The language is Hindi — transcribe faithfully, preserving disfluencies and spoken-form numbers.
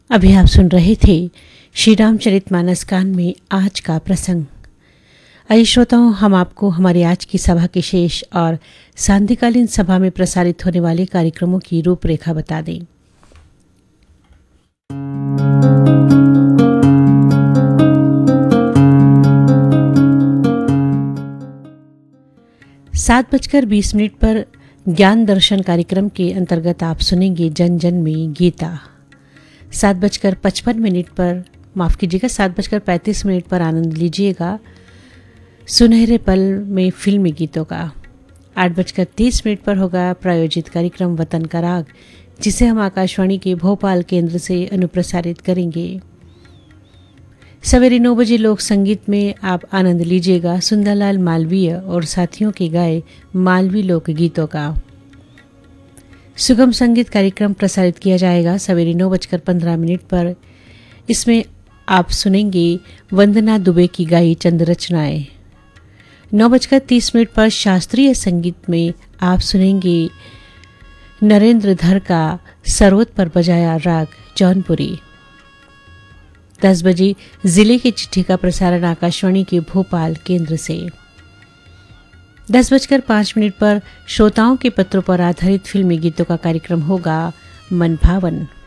अभी आप सुन रहे थे श्री रामचरितमानस कान में आज का प्रसंग। आइए श्रोताओं, हम आपको हमारी आज की सभा के शेष और सांध्यकालीन सभा में प्रसारित होने वाले कार्यक्रमों की रूपरेखा बता दें। सात बजकर बीस मिनट पर ज्ञान दर्शन कार्यक्रम के अंतर्गत आप सुनेंगे जन जन में गीता। सात बजकर पचपन मिनट पर माफ़ कीजिएगा सात बजकर पैंतीस मिनट पर आनंद लीजिएगा सुनहरे पल में फिल्मी गीतों का। आठ बजकर तीस मिनट पर होगा प्रायोजित कार्यक्रम वतन का राग, जिसे हम आकाशवाणी के भोपाल केंद्र से अनुप्रसारित करेंगे। सवेरे नौ बजे लोक संगीत में आप आनंद लीजिएगा सुंदरलाल मालवीय और साथियों के गाए मालवी लोकगीतों का। सुगम संगीत कार्यक्रम प्रसारित किया जाएगा सवेरे नौ बजकर पंद्रह मिनट पर। इसमें आप सुनेंगे वंदना दुबे की गाई चंद रचनाएं। नौ बजकर तीस मिनट पर शास्त्रीय संगीत में आप सुनेंगे नरेंद्र धर का सरोद पर बजाया राग जौनपुरी। दस बजे जिले की चिट्ठी का प्रसारण आकाशवाणी के भोपाल केंद्र से। दस बजकर पाँच मिनट पर श्रोताओं के पत्रों पर आधारित फिल्मी गीतों का कार्यक्रम होगा मन भावन।